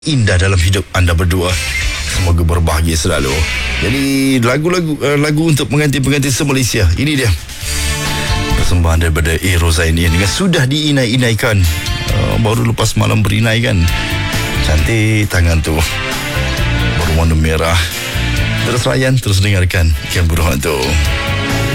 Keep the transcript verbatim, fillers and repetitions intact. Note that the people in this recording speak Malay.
indah dalam hidup anda berdua. Semoga berbahagia selalu. Jadi lagu-lagu uh, lagu untuk pengantin-pengantin se-Malaysia. Ini dia persembahan daripada A. Rozaini dengan sudah diinai-inaikan. uh, Baru lepas malam berinai kan. Cantik tangan tu berwarna merah. Terus layan, terus dengarkan Ikan Burung Hantu.